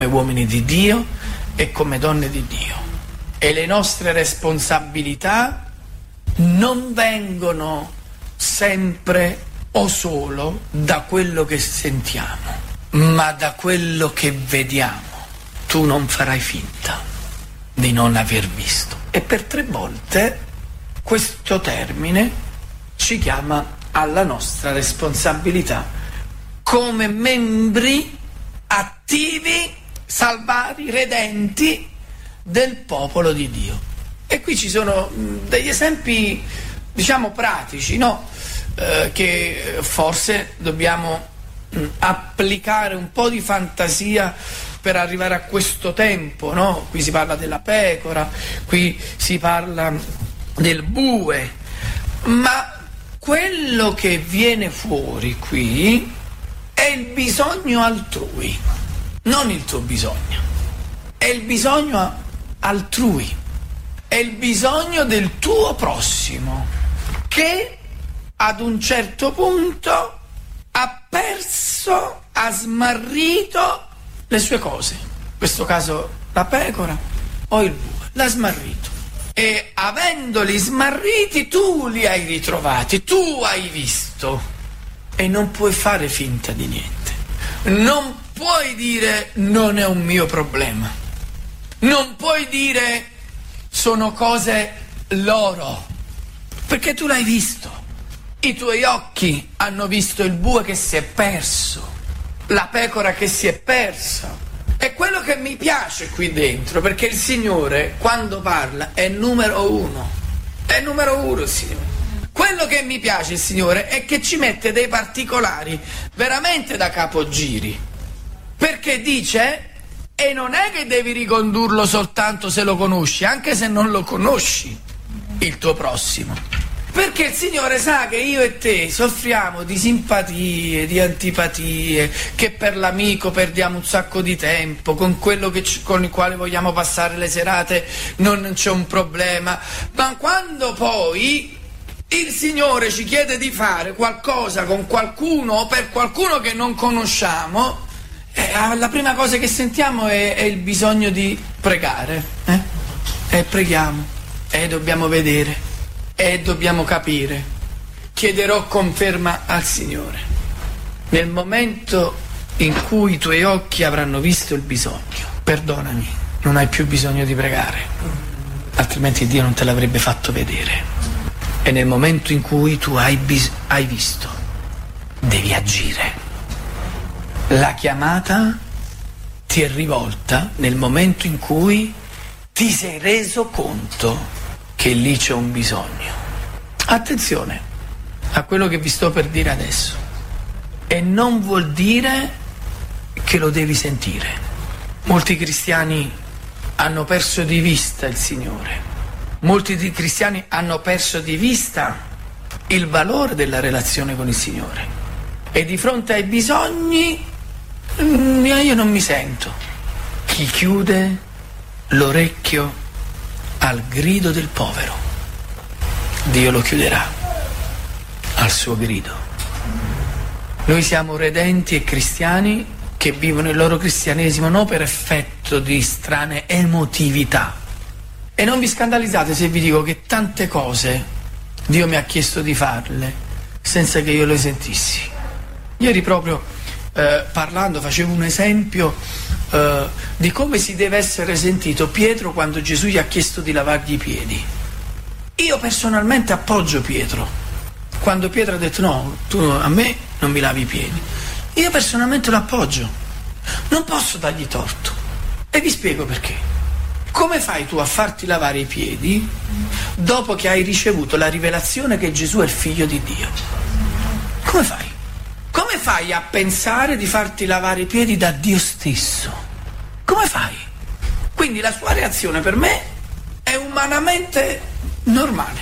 uomini di Dio e come donne di Dio. E le nostre responsabilità non vengono sempre o solo da quello che sentiamo, ma da quello che vediamo. Tu non farai finta di non aver visto. E per 3 volte questo termine ci chiama alla nostra responsabilità come membri attivi, salvari, redenti del popolo di Dio. E qui ci sono degli esempi, diciamo, pratici, no? Che forse dobbiamo applicare un po' di fantasia per arrivare a questo tempo, no? Qui si parla della pecora, qui si parla del bue, ma quello che viene fuori qui è il bisogno altrui, non il tuo bisogno, è il bisogno altrui, è il bisogno del tuo prossimo che ad un certo punto ha perso, ha smarrito le sue cose, in questo caso la pecora o il bue, l'ha smarrito, e avendoli smarriti tu li hai ritrovati, tu hai visto, e non puoi fare finta di niente, non puoi dire non è un mio problema, non puoi dire sono cose loro, perché tu l'hai visto. I tuoi occhi hanno visto il bue che si è perso, la pecora che si è persa. È quello che mi piace qui dentro, perché il Signore quando parla è numero uno il Signore. Quello che mi piace il Signore è che ci mette dei particolari veramente da capogiri, perché dice, e non è che devi ricondurlo soltanto se lo conosci, anche se non lo conosci il tuo prossimo. Perché il Signore sa che io e te soffriamo di simpatie, di antipatie, che per l'amico perdiamo un sacco di tempo, con quello con il quale vogliamo passare le serate non c'è un problema, ma quando poi il Signore ci chiede di fare qualcosa con qualcuno o per qualcuno che non conosciamo, la prima cosa che sentiamo è il bisogno di pregare, e preghiamo, e dobbiamo vedere, e dobbiamo capire. Chiederò conferma al Signore. Nel momento in cui i tuoi occhi avranno visto il bisogno, perdonami, non hai più bisogno di pregare, altrimenti Dio non te l'avrebbe fatto vedere. E nel momento in cui tu hai visto, devi agire. La chiamata ti è rivolta nel momento in cui ti sei reso conto che lì c'è un bisogno. Attenzione a quello che vi sto per dire adesso, e non vuol dire che lo devi sentire. Molti cristiani hanno perso di vista il Signore, molti cristiani hanno perso di vista il valore della relazione con il Signore, e di fronte ai bisogni io non mi sento. Chi chiude l'orecchio al grido del povero, Dio lo chiuderà al suo grido. Noi siamo redenti e cristiani che vivono il loro cristianesimo non per effetto di strane emotività. E non vi scandalizzate se vi dico che tante cose Dio mi ha chiesto di farle senza che io le sentissi. Ieri proprio parlando facevo un esempio di come si deve essere sentito Pietro quando Gesù gli ha chiesto di lavargli i piedi. Io personalmente appoggio Pietro quando Pietro ha detto no, tu a me non mi lavi i piedi. Io personalmente lo appoggio, non posso dargli torto, e vi spiego perché. Come fai tu a farti lavare i piedi dopo che hai ricevuto la rivelazione che Gesù è il figlio di Dio? Come fai? Come fai a pensare di farti lavare i piedi da Dio stesso? Come fai? Quindi la sua reazione per me è umanamente normale.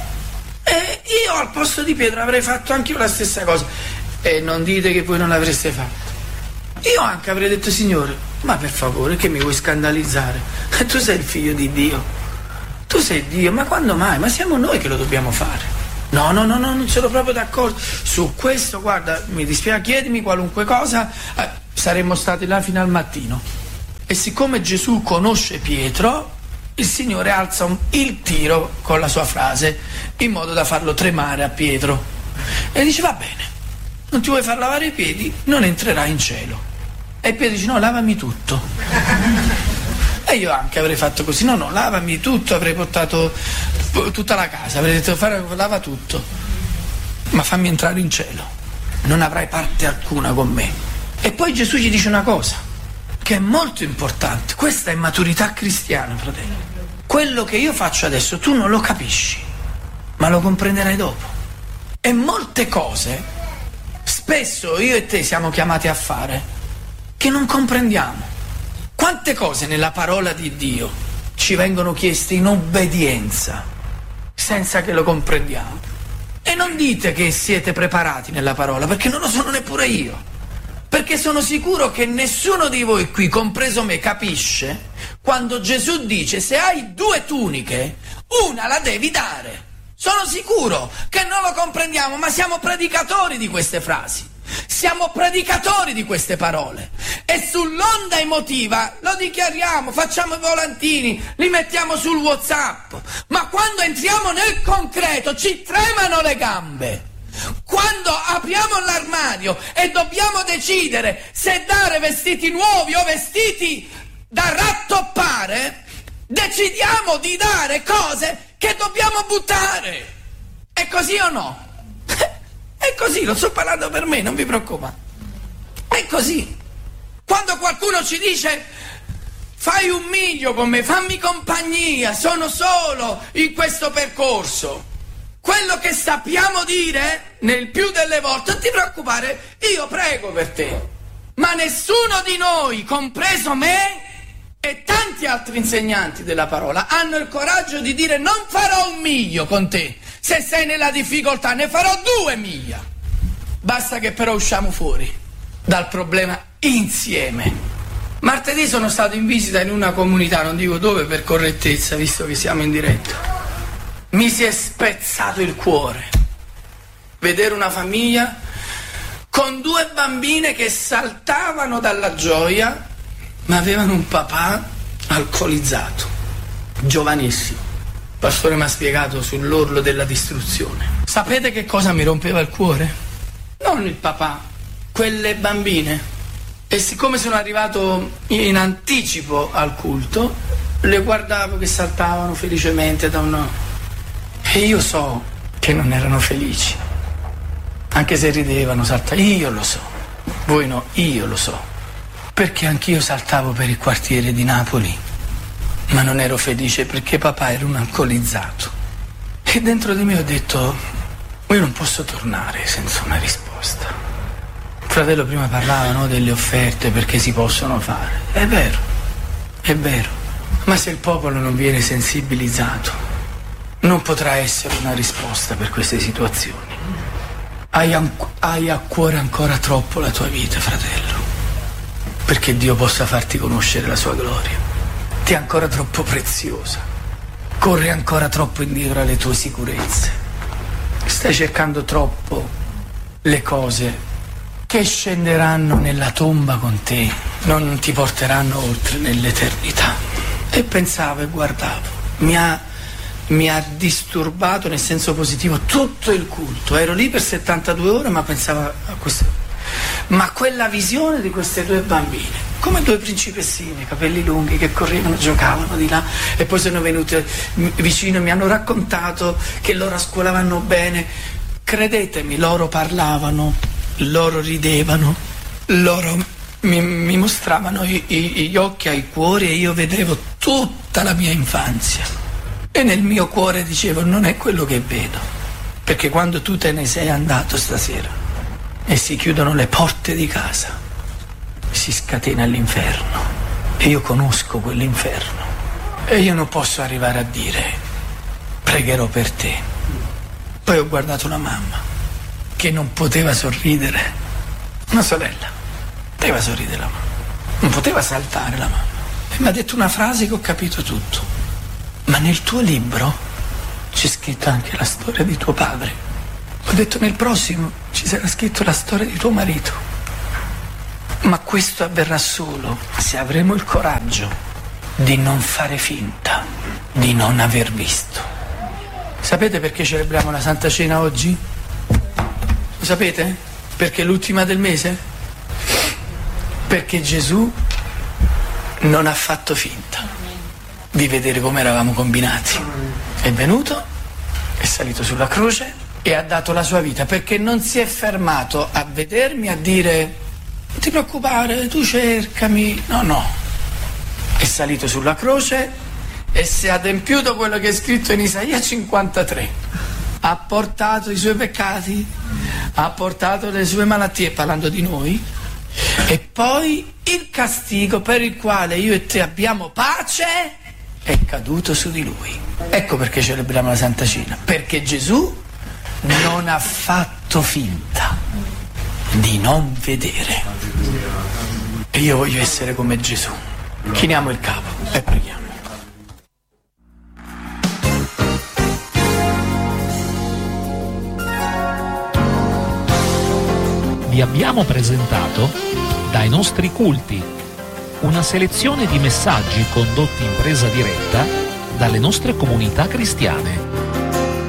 E io al posto di Pietro avrei fatto anche io la stessa cosa. E non dite che voi non l'avreste fatto. Io anche avrei detto, Signore, ma per favore, che mi vuoi scandalizzare? Tu sei il figlio di Dio, tu sei Dio, ma quando mai? Ma siamo noi che lo dobbiamo fare. No, non sono proprio d'accordo su questo, guarda, mi dispiace, chiedimi qualunque cosa, saremmo stati là fino al mattino. E siccome Gesù conosce Pietro, il Signore alza il tiro con la sua frase, in modo da farlo tremare a Pietro. E dice: va bene, non ti vuoi far lavare i piedi, non entrerai in cielo. E Pietro dice: no, lavami tutto. E io anche avrei fatto così: no, lavami tutto, avrei portato tutta la casa, avrei detto: lava tutto, ma fammi entrare in cielo, non avrai parte alcuna con me. E poi Gesù gli dice una cosa che è molto importante: questa è maturità cristiana, fratello. Quello che io faccio adesso tu non lo capisci, ma lo comprenderai dopo. E molte cose spesso io e te siamo chiamati a fare che non comprendiamo. Quante cose nella parola di Dio ci vengono chieste in obbedienza senza che lo comprendiamo. E non dite che siete preparati nella parola, perché non lo sono neppure io. Perché sono sicuro che nessuno di voi qui, compreso me, capisce quando Gesù dice: se hai 2 tuniche, una la devi dare. Sono sicuro che non lo comprendiamo, ma siamo predicatori di queste frasi. Siamo predicatori di queste parole. E sull'onda emotiva lo dichiariamo, facciamo i volantini, li mettiamo sul WhatsApp. Ma quando entriamo nel concreto ci tremano le gambe. Quando apriamo l'armadio e dobbiamo decidere se dare vestiti nuovi o vestiti da rattoppare, decidiamo di dare cose che dobbiamo buttare. È così o no? È così, lo sto parlando per me, non vi preoccupate. È così. Quando qualcuno ci dice: fai un miglio con me, fammi compagnia, sono solo in questo percorso, quello che sappiamo dire nel più delle volte: non ti preoccupare, io prego per te. Ma nessuno di noi, compreso me e tanti altri insegnanti della parola, hanno il coraggio di dire: non farò un miglio con te, se sei nella difficoltà, ne farò 2 miglia. Basta che però usciamo fuori dal problema insieme. Martedì sono stato in visita in una comunità, non dico dove per correttezza, visto che siamo in diretta. Mi si è spezzato il cuore vedere una famiglia con 2 bambine che saltavano dalla gioia, ma avevano un papà alcolizzato, giovanissimo. Il pastore mi ha spiegato sull'orlo della distruzione. Sapete che cosa mi rompeva il cuore? Non il papà, quelle bambine. E siccome sono arrivato in anticipo al culto, le guardavo che saltavano felicemente da una... E io so che non erano felici, anche se ridevano, saltavano. Io lo so, voi no, io lo so, perché anch'io saltavo per il quartiere di Napoli, ma non ero felice perché papà era un alcolizzato. E dentro di me ho detto: io non posso tornare senza una risposta. Il fratello prima parlava, no, delle offerte perché si possono fare. È vero, ma se il popolo non viene sensibilizzato non potrà essere una risposta per queste situazioni. Hai a cuore ancora troppo la tua vita, fratello, perché Dio possa farti conoscere la sua gloria. Ti è ancora troppo preziosa. Corri ancora troppo indietro alle tue sicurezze. Stai cercando troppo le cose che scenderanno nella tomba con te, non ti porteranno oltre nell'eternità. E pensavo e guardavo, mi ha disturbato nel senso positivo tutto il culto. Ero lì per 72 ore, ma pensavo a questo. Ma quella visione di queste 2 bambine, come 2 principessine, capelli lunghi, che correvano, giocavano di là, e poi sono venute vicino e mi hanno raccontato che loro a scuola vanno bene. Credetemi, loro parlavano, loro ridevano, loro mi mostravano gli occhi ai cuori, e io vedevo tutta la mia infanzia. E nel mio cuore dicevo: non è quello che vedo, perché quando tu te ne sei andato stasera e si chiudono le porte di casa, si scatena l'inferno, e io conosco quell'inferno, e io non posso arrivare a dire: pregherò per te. Poi ho guardato la mamma che non poteva sorridere, una sorella, poteva sorridere la mamma, non poteva saltare la mamma, e mi ha detto una frase che ho capito tutto: ma nel tuo libro c'è scritta anche la storia di tuo padre. Ho detto: nel prossimo ci sarà scritto la storia di tuo marito. Ma questo avverrà solo se avremo il coraggio di non fare finta, di non aver visto. Sapete perché celebriamo la Santa Cena oggi? Lo sapete? Perché è l'ultima del mese? Perché Gesù non ha fatto finta di vedere come eravamo combinati. È venuto, è salito sulla croce e ha dato la sua vita, perché non si è fermato a vedermi, a dire non ti preoccupare, tu cercami. No, è salito sulla croce e si è adempiuto quello che è scritto in Isaia 53. Ha portato i suoi peccati, ha portato le sue malattie, parlando di noi, e poi il castigo per il quale io e te abbiamo pace è caduto su di lui. Ecco perché celebriamo la Santa Cena, perché Gesù non ha fatto finta di non vedere. E io voglio essere come Gesù. Chiniamo il capo e preghiamo. Vi abbiamo presentato Dai nostri culti, una selezione di messaggi condotti in presa diretta dalle nostre comunità cristiane.